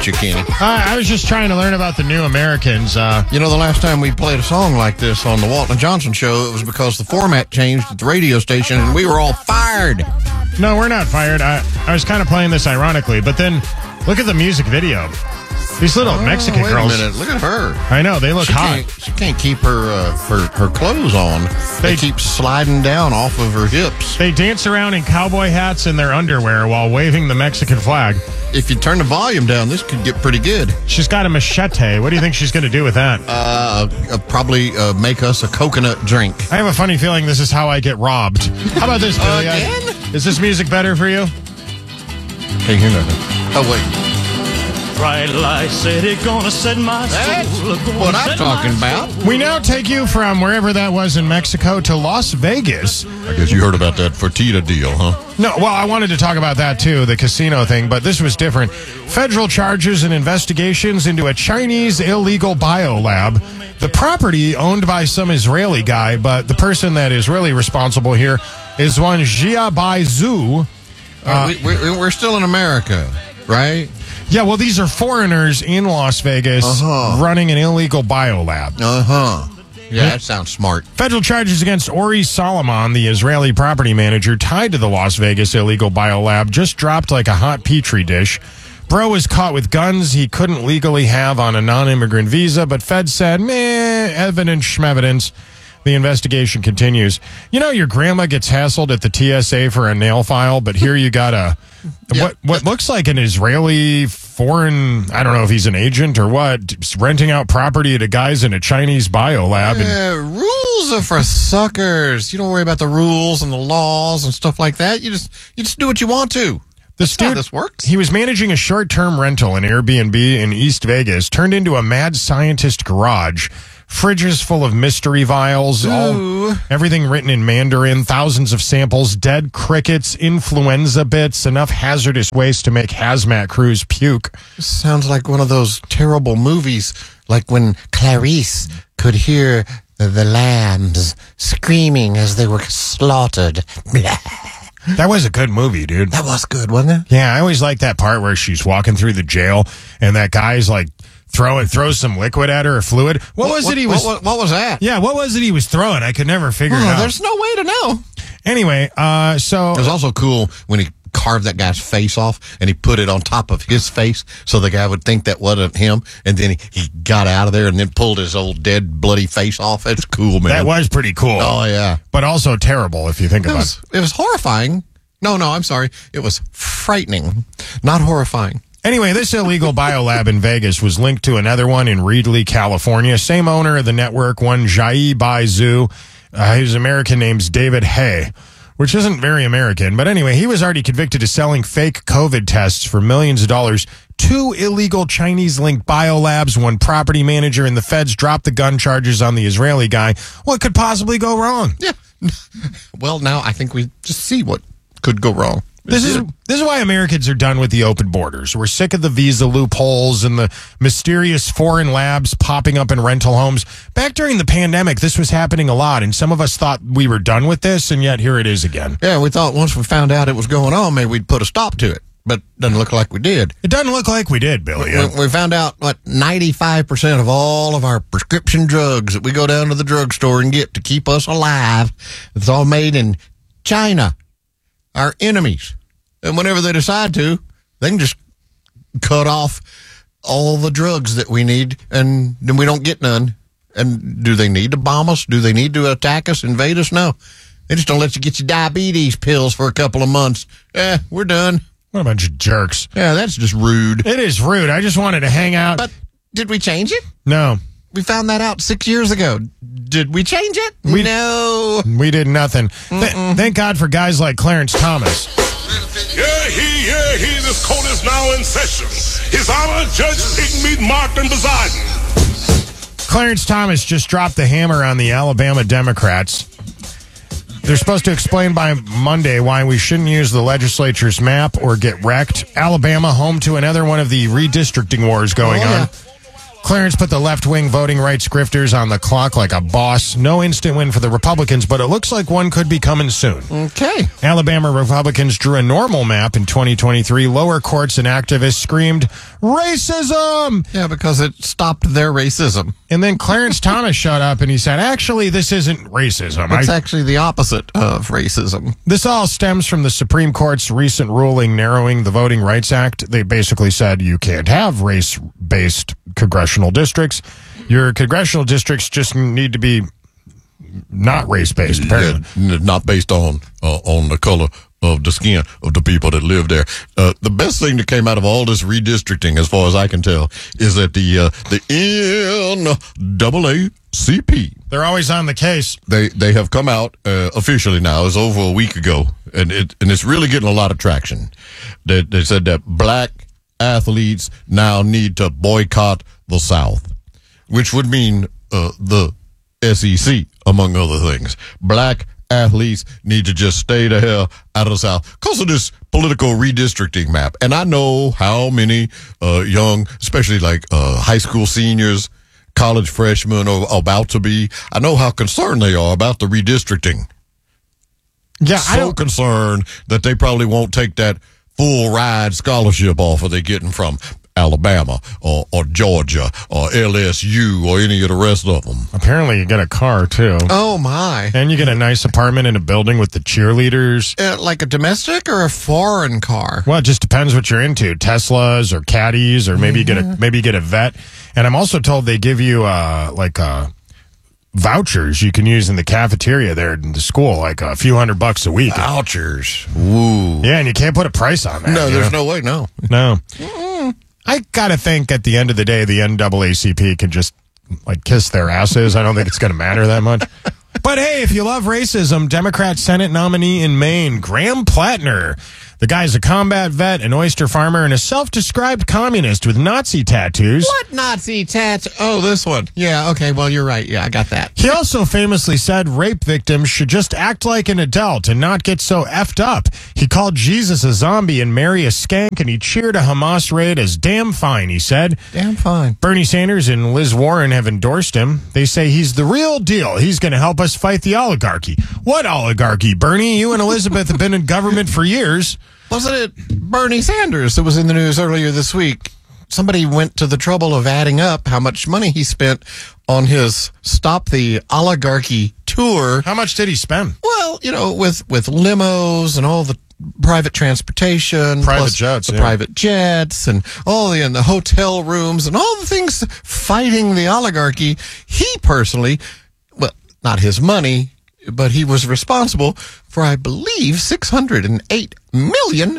at you, Kenny. I was just trying to learn about the New Americans. You know, the last time we played a song like this on the Walton Johnson show, it was because the format changed at the radio station and we were all fired. No, we're not fired. I was kind of playing this ironically, but then look at the music video. These little Mexican wait girls. a minute. Look at her. I know, they look hot. She can't keep her clothes on. They keep sliding down off of her hips. They dance around in cowboy hats and their underwear while waving the Mexican flag. If you turn the volume down, this could get pretty good. She's got a machete. What do you think she's going to do with that? Probably make us a coconut drink. I have a funny feeling this is how I get robbed. How about this, Billy? Again? Is this music better for you? Can't hear nothing. Oh, wait. Bright light city gonna set my That's soul. what I'm talking about. We now take you from wherever that was in Mexico to Las Vegas. I guess you heard about that Fertitta deal, huh? No, well, I wanted to talk about that too, the casino thing, but this was different. Federal charges and investigations into a Chinese illegal biolab. The property owned by some Israeli guy, but the person that is really responsible here is one Xiaobai Zhu. We're still in America, right? Yeah, well, these are foreigners in Las Vegas running an illegal biolab. Yeah, that sounds smart. Federal charges against Ori Solomon, the Israeli property manager tied to the Las Vegas illegal biolab, just dropped like a hot petri dish. Bro was caught with guns he couldn't legally have on a non-immigrant visa, but Fed said, meh, evidence schmevidence. The investigation continues. You know, your grandma gets hassled at the TSA for a nail file, but here you got what looks like an Israeli foreign, I don't know if he's an agent or what, renting out property to guys in a Chinese biolab. Rules are for suckers. You don't worry about the rules and the laws and stuff like that. You just do what you want to. That's how this works. He was managing a short-term rental, an Airbnb in East Vegas, turned into a mad scientist garage. Fridges full of mystery vials, everything written in Mandarin, thousands of samples, dead crickets, influenza bits, enough hazardous waste to make hazmat crews puke. Sounds like one of those terrible movies, like when Clarice could hear the lambs screaming as they were slaughtered. That was a good movie, dude. That was good, wasn't it? Yeah, I always like that part where she's walking through the jail and that guy's like throws some liquid at her or fluid. What was that? Yeah, what was it he was throwing? I could never figure it out. There's no way to know. Anyway, so it was also cool when he carved that guy's face off and he put it on top of his face so the guy would think that wasn't him, and then he got out of there and then pulled his old dead bloody face off. That's cool, man. That was pretty cool. Oh yeah, but also terrible if you think about it. It was horrifying. No, I'm sorry. It was frightening, not horrifying. Anyway, this illegal biolab in Vegas was linked to another one in Reedley, California. Same owner of the network, one Xiaobai Zhu. His American name's David Hay, which isn't very American. But anyway, he was already convicted of selling fake COVID tests for millions of dollars. 2 illegal Chinese-linked biolabs, one property manager, and the feds dropped the gun charges on the Israeli guy. What could possibly go wrong? Yeah. Well, now I think we just see what could go wrong. This is why Americans are done with the open borders. We're sick of the visa loopholes and the mysterious foreign labs popping up in rental homes. Back during the pandemic, this was happening a lot, and some of us thought we were done with this, and yet here it is again. Yeah, we thought once we found out it was going on, maybe we'd put a stop to it. But it doesn't look like we did. It doesn't look like we did, Billy. We found out, 95% of all of our prescription drugs that we go down to the drugstore and get to keep us alive, it's all made in China. Our enemies. And whenever they decide to, they can just cut off all the drugs that we need, and then we don't get none. And do they need to bomb us? Do they need to attack us, invade us? No. They just don't let you get your diabetes pills for a couple of months. We're done. What a bunch of jerks. Yeah, that's just rude. It is rude. I just wanted to hang out. But did we change it? No. We found that out 6 years ago. Did we change it? No. We did nothing. Thank God for guys like Clarence Thomas. Yeah, he. This court is now in session. His Honor, Judge Igmeet Martin presiding. Clarence Thomas just dropped the hammer on the Alabama Democrats. They're supposed to explain by Monday why we shouldn't use the legislature's map or get wrecked. Alabama, home to another one of the redistricting wars going on. Clarence put the left-wing voting rights grifters on the clock like a boss. No instant win for the Republicans, but it looks like one could be coming soon. Okay. Alabama Republicans drew a normal map in 2023. Lower courts and activists screamed, racism! Yeah, because it stopped their racism. And then Clarence Thomas showed up and he said, actually, this isn't racism. It's actually the opposite of racism. This all stems from the Supreme Court's recent ruling narrowing the Voting Rights Act. They basically said you can't have race-based congressional districts. Your congressional districts just need to be not race-based, apparently. Yeah, not based on the color of the skin of the people that live there. The best thing that came out of all this redistricting, as far as I can tell, is that the NAACP, They're always on the case. they have come out officially now. It's over a week ago, and it's really getting a lot of traction. They said that black athletes now need to boycott the South, which would mean the SEC, among other things. Black athletes need to just stay the hell out of the South because of this political redistricting map. And I know how many young, especially like high school seniors, college freshmen are about to be. I know how concerned they are about the redistricting. Yeah, So concerned that they probably won't take that full ride scholarship offer they're getting from Alabama or Georgia or LSU or any of the rest of them. Apparently you get a car, too. Oh, my. And you get a nice apartment in a building with the cheerleaders. Like a domestic or a foreign car? Well, it just depends what you're into. Teslas or Caddies, or maybe you get a Vet. And I'm also told they give you vouchers you can use in the cafeteria there in the school, like a few $100 a week. Vouchers. Woo. Yeah, and you can't put a price on that. No, you there's know? no way, no. No. I gotta think at the end of the day, the NAACP can just kiss their asses. I don't think it's gonna matter that much. But hey, if you love racism, Democrat Senate nominee in Maine, Graham Plattner. The guy's a combat vet, an oyster farmer, and a self-described communist with Nazi tattoos. What Nazi tattoo? Oh, this one. Yeah, okay, well, you're right. Yeah, I got that. He also famously said rape victims should just act like an adult and not get so effed up. He called Jesus a zombie and Mary a skank, and he cheered a Hamas raid as damn fine, he said. Damn fine. Bernie Sanders and Liz Warren have endorsed him. They say he's the real deal. He's going to help us fight the oligarchy. What oligarchy, Bernie? You and Elizabeth have been in government for years. Wasn't it Bernie Sanders that was in the news earlier this week? Somebody went to the trouble of adding up how much money he spent on his Stop the Oligarchy tour. How much did he spend? Well, with limos and all the private transportation, Private jets, the yeah. private jets, and and the hotel rooms, and all the things fighting the oligarchy. He personally, well, not his money, but he was responsible for, I believe, $608 million.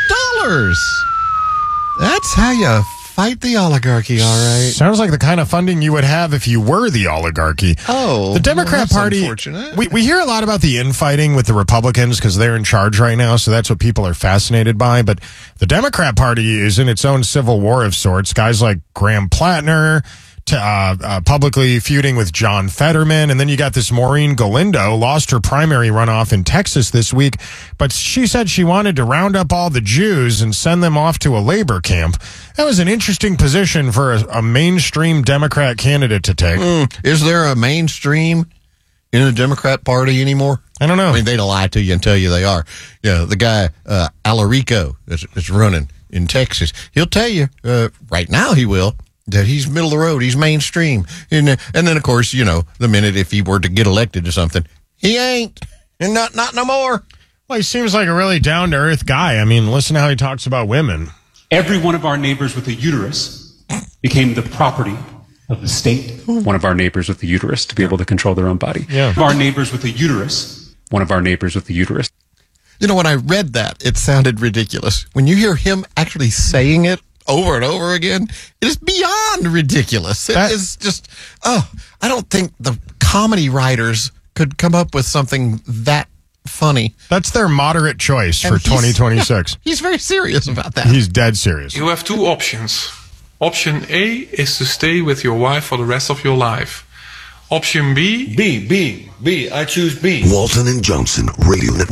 That's how you fight the oligarchy, all right. Sounds like the kind of funding you would have if you were the oligarchy. Oh, the Democrat that's Party. unfortunate. We hear a lot about the infighting with the Republicans because they're in charge right now, so that's what people are fascinated by. But the Democrat Party is in its own civil war of sorts. Guys like Graham Plattner, publicly feuding with John Fetterman. And then you got this Maureen Galindo, lost her primary runoff in Texas this week, but she said she wanted to round up all the Jews and send them off to a labor camp. That was an interesting position for a mainstream Democrat candidate to take. Is there a mainstream in the Democrat Party anymore? I don't know. I mean, they'd lie to you and tell you they are. Yeah, the guy, Alarico, is running in Texas. He'll tell you, right now he will, that he's middle of the road, he's mainstream. And then, of course, the minute if he were to get elected or something, he ain't. And not no more. Well, he seems like a really down-to-earth guy. I mean, listen to how he talks about women. Every one of our neighbors with a uterus became the property of the state. One of our neighbors with a uterus to be able to control their own body. Yeah. One of our neighbors with a uterus. One of our neighbors with a uterus. When I read that, it sounded ridiculous. When you hear him actually saying it over and over again, it is beyond ridiculous. It is just, I don't think the comedy writers could come up with something that funny. That's their moderate choice for 2026. He's very serious about that. He's dead serious. You have two options. Option A is to stay with your wife for the rest of your life. Option B. B. I choose B. Walton and Johnson Radio Network.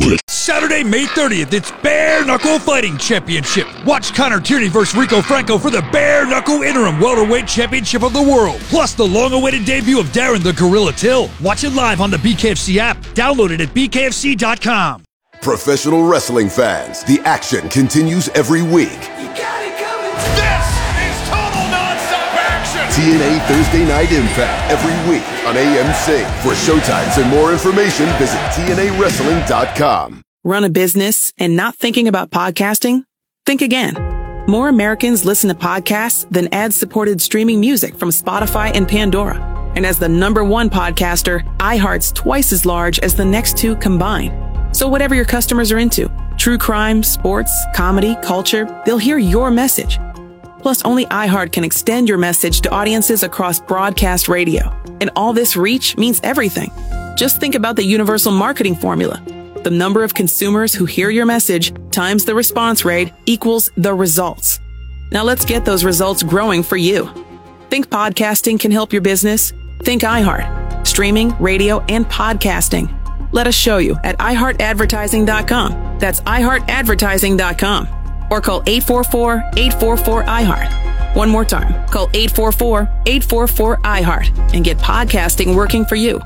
Saturday, May 30th, it's Bare Knuckle Fighting Championship. Watch Connor Tierney versus Rico Franco for the Bare Knuckle Interim Welterweight Championship of the World. Plus the long-awaited debut of Darren the Gorilla Till. Watch it live on the BKFC app. Download it at bkfc.com. Professional wrestling fans, the action continues every week. You got it coming. This is total nonstop action. TNA Thursday Night Impact every week on AMC. For showtimes and more information, visit TNAWrestling.com. Run a business and not thinking about podcasting? Think again. More Americans listen to podcasts than ad-supported streaming music from Spotify and Pandora. And as the #1 podcaster, iHeart's twice as large as the next two combined. So whatever your customers are into, true crime, sports, comedy, culture, they'll hear your message. Plus, only iHeart can extend your message to audiences across broadcast radio. And all this reach means everything. Just think about the universal marketing formula. The number of consumers who hear your message times the response rate equals the results. Now let's get those results growing for you. Think podcasting can help your business? Think iHeart. Streaming, radio, and podcasting. Let us show you at iHeartAdvertising.com. That's iHeartAdvertising.com. Or call 844-844-iHeart. One more time. Call 844-844-iHeart and get podcasting working for you.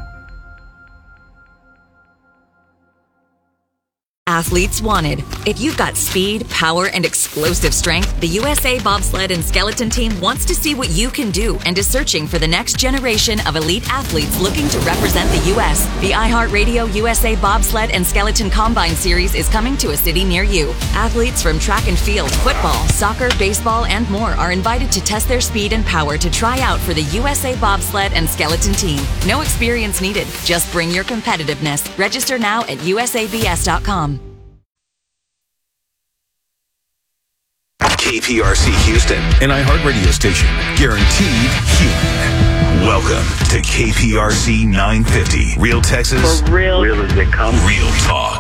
Athletes wanted. If you've got speed, power, and explosive strength, the USA Bobsled and Skeleton Team wants to see what you can do and is searching for the next generation of elite athletes looking to represent the U.S. The iHeartRadio USA Bobsled and Skeleton Combine Series is coming to a city near you. Athletes from track and field, football, soccer, baseball, and more are invited to test their speed and power to try out for the USA Bobsled and Skeleton Team. No experience needed. Just bring your competitiveness. Register now at usabs.com. KPRC Houston, an iHeart radio station, guaranteed human. Welcome to KPRC 950, Real Texas, for real as they come, real talk.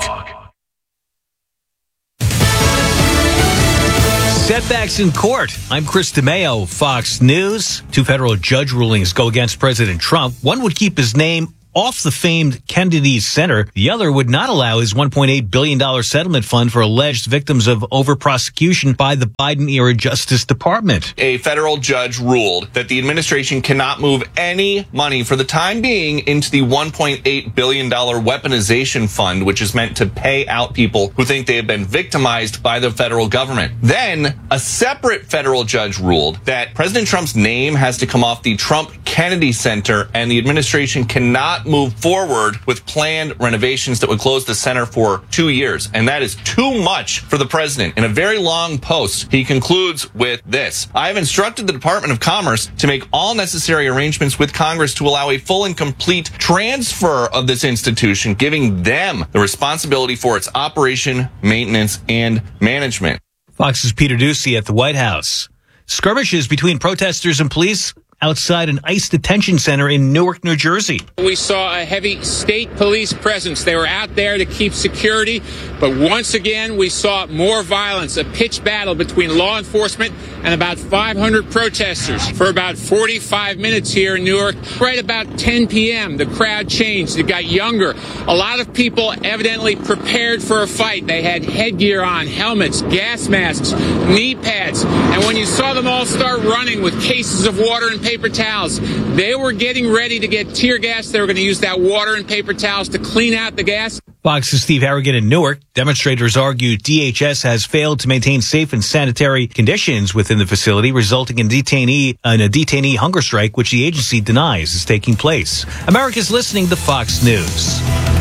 Setbacks in court. I'm Chris DeMeo, Fox News. 2 federal judge rulings go against President Trump. One would keep his name off the famed Kennedy Center. The other would not allow his $1.8 billion settlement fund for alleged victims of over-prosecution by the Biden-era Justice Department. A federal judge ruled that the administration cannot move any money for the time being into the $1.8 billion weaponization fund, which is meant to pay out people who think they have been victimized by the federal government. Then, a separate federal judge ruled that President Trump's name has to come off the Trump Kennedy Center, and the administration cannot move forward with planned renovations that would close the center for 2 years. And that is too much for the president. In a very long post, he concludes with this: I have instructed the Department of Commerce to make all necessary arrangements with Congress to allow a full and complete transfer of this institution, giving them the responsibility for its operation, maintenance, and management. Fox's Peter Doocy at the White House. Skirmishes between protesters and police outside an ICE detention center in Newark, New Jersey. We saw a heavy state police presence. They were out there to keep security, but once again we saw more violence, a pitched battle between law enforcement and about 500 protesters for about 45 minutes here in Newark. Right about 10 p.m., the crowd changed. It got younger. A lot of people evidently prepared for a fight. They had headgear on, helmets, gas masks, knee pads, and when you saw them all start running with cases of water and paper towels, they were getting ready to get tear gas. They were going to use that water and paper towels to clean out the gas. Fox's Steve Harrigan in Newark. Demonstrators argue DHS has failed to maintain safe and sanitary conditions within the facility, resulting in a detainee hunger strike, which the agency denies is taking place. America's listening to Fox News.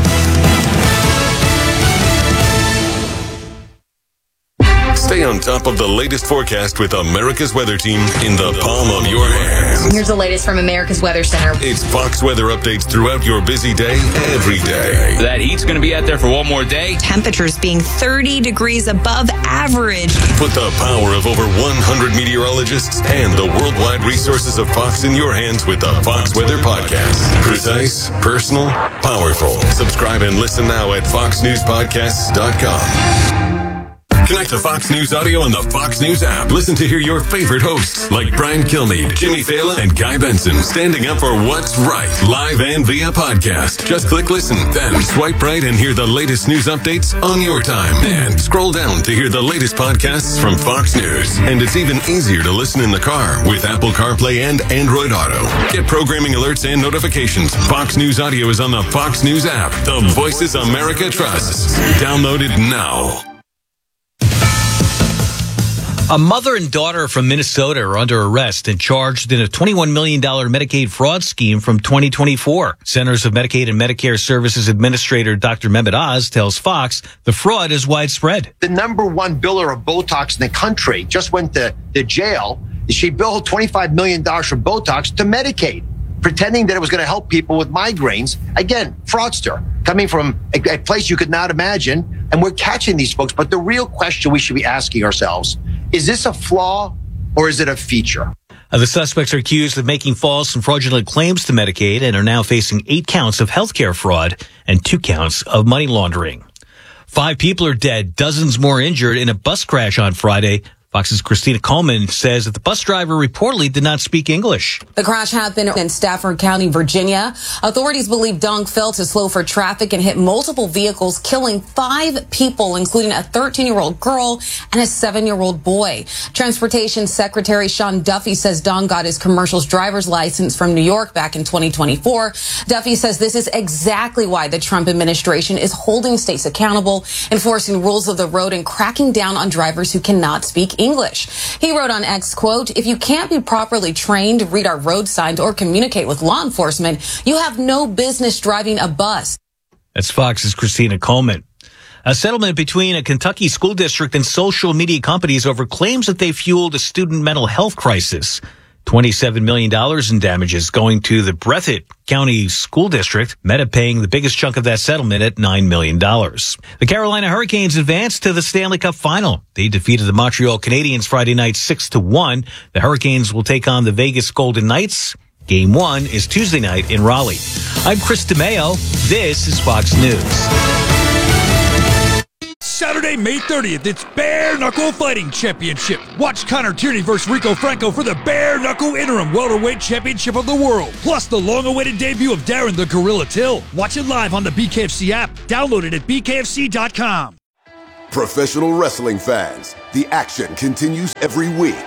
Stay on top of the latest forecast with America's Weather Team in the palm of your hands. Here's the latest from America's Weather Center. It's Fox weather updates throughout your busy day, every day. That heat's going to be out there for one more day. Temperatures being 30 degrees above average. Put the power of over 100 meteorologists and the worldwide resources of Fox in your hands with the Fox Weather Podcast. Precise, personal, powerful. Subscribe and listen now at foxnewspodcasts.com. Connect to Fox News Audio on the Fox News app. Listen to hear your favorite hosts like Brian Kilmeade, Jimmy Fallon, and Guy Benson standing up for what's right, live and via podcast. Just click listen, then swipe right and hear the latest news updates on your time. And scroll down to hear the latest podcasts from Fox News. And it's even easier to listen in the car with Apple CarPlay and Android Auto. Get programming alerts and notifications. Fox News Audio is on the Fox News app. The voices America trusts. Download it now. A mother and daughter from Minnesota are under arrest and charged in a $21 million Medicaid fraud scheme from 2024. Centers of Medicaid and Medicare Services Administrator Dr. Mehmet Oz tells Fox the fraud is widespread. The number one biller of Botox in the country just went to jail. She billed $25 million for Botox to Medicaid, pretending that it was going to help people with migraines. Again, fraudster, coming from a place you could not imagine. And we're catching these folks. But the real question we should be asking ourselves, is this a flaw or is it a feature? The suspects are accused of making false and fraudulent claims to Medicaid and are now facing 8 counts of healthcare fraud and 2 counts of money laundering. 5 people are dead, dozens more injured in a bus crash on Friday. Fox's Christina Coleman says that the bus driver reportedly did not speak English. The crash happened in Stafford County, Virginia. Authorities believe Dong failed to slow for traffic and hit multiple vehicles, killing 5 people, including a 13-year-old girl and a 7-year-old boy. Transportation Secretary Sean Duffy says Dong got his commercial driver's license from New York back in 2024. Duffy says this is exactly why the Trump administration is holding states accountable, enforcing rules of the road, and cracking down on drivers who cannot speak English. He wrote on X, quote, "If you can't be properly trained, read our road signs, or communicate with law enforcement, you have no business driving a bus." That's Fox's Christina Coleman. A settlement between a Kentucky school district and social media companies over claims that they fueled a student mental health crisis. $27 million in damages going to the Breathitt County School District, Meta paying the biggest chunk of that settlement at $9 million. The Carolina Hurricanes advanced to the Stanley Cup Final. They defeated the Montreal Canadiens Friday night 6-1. The Hurricanes will take on the Vegas Golden Knights. Game 1 is Tuesday night in Raleigh. I'm Chris DeMeo. This is Fox News. Saturday, May 30th, it's Bare Knuckle Fighting Championship. Watch Connor Tierney versus Rico Franco for the Bare Knuckle Interim Welterweight Championship of the World. Plus the long-awaited debut of Darren the Gorilla Till. Watch it live on the BKFC app. Download it at BKFC.com. Professional wrestling fans, the action continues every week.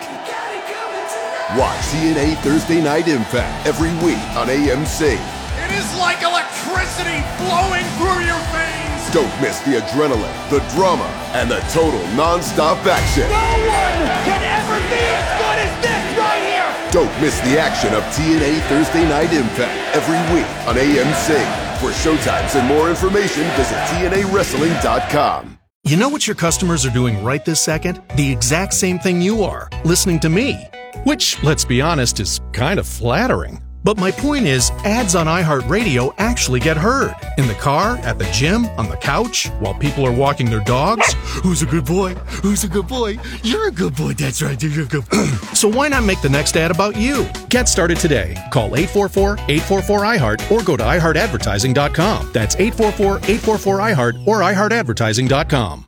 Watch TNA Thursday Night Impact every week on AMC. It is like electricity flowing through your veins. Don't miss the adrenaline, the drama, and the total non-stop action. No one can ever be as good as this right here. Don't miss the action of TNA Thursday Night Impact every week on AMC. For showtimes and more information, visit TNAWrestling.com. You know what your customers are doing right this second? The exact same thing you are, listening to me. Which, let's be honest, is kind of flattering. But my point is, ads on iHeartRadio actually get heard. In the car, at the gym, on the couch, while people are walking their dogs. Who's a good boy? Who's a good boy? You're a good boy. That's right. You're a good boy. So why not make the next ad about you? Get started today. Call 844-844-iHeart or go to iHeartAdvertising.com. That's 844-844-iHeart or iHeartAdvertising.com.